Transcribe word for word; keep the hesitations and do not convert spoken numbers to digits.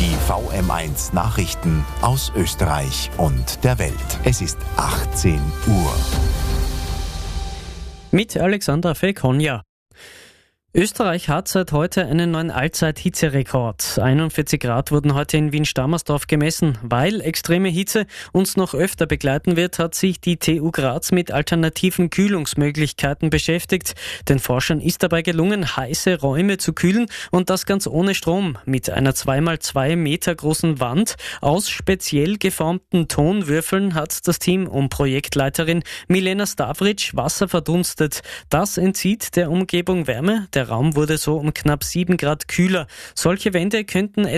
Die V M eins Nachrichten aus Österreich und der Welt. Es ist achtzehn Uhr. Mit Alexandra Fekonja. Österreich hat seit heute einen neuen Allzeit-Hitzerekord. einundvierzig Grad wurden heute in Wien-Stammersdorf gemessen. Weil extreme Hitze uns noch öfter begleiten wird, hat sich die T U Graz mit alternativen Kühlungsmöglichkeiten beschäftigt. Den Forschern ist dabei gelungen, heiße Räume zu kühlen und das ganz ohne Strom. Mit einer zwei mal zwei Meter großen Wand aus speziell geformten Tonwürfeln hat das Team um Projektleiterin Milena Stavric Wasser verdunstet. Das entzieht der Umgebung Wärme. Der Raum wurde so um knapp sieben Grad kühler. Solche Wände könnten